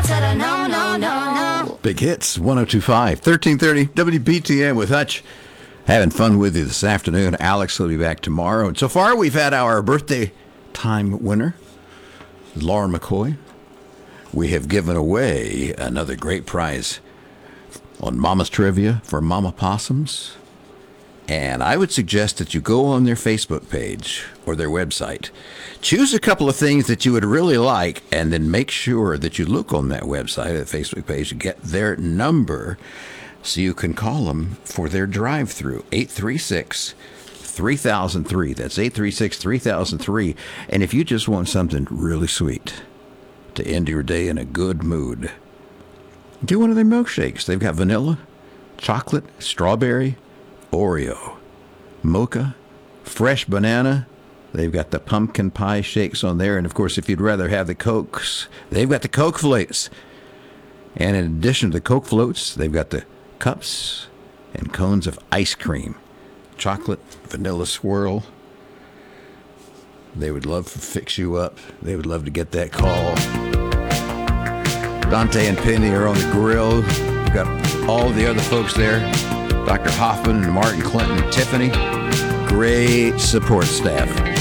said no, no, no, no. Big Hits, 102.5, 1330 WBTM with Hutch. Having fun with you this afternoon. Alex will be back tomorrow. And so far, we've had our birthday time winner, Lauren McCoy. We have given away another great prize on Mama's Trivia for Mama Possums. And I would suggest that you go on their Facebook page or their website. Choose a couple of things that you would really like, and then make sure that you look on that website, that Facebook page, and get their number so you can call them for their drive-through, 836-3003. That's 836-3003. And if you just want something really sweet to end your day in a good mood, do one of their milkshakes. They've got vanilla, chocolate, strawberry, Oreo, mocha, fresh banana. They've got the pumpkin pie shakes on there. And, of course, if you'd rather have the Cokes, they've got the Coke Floats. And in addition to the Coke Floats, they've got the cups and cones of ice cream, chocolate, vanilla swirl. They would love to fix you up. They would love to get that call. Dante and Penny are on the grill. We've got all the other folks there. Dr. Hoffman and Martin Clinton and Tiffany. Great support staff.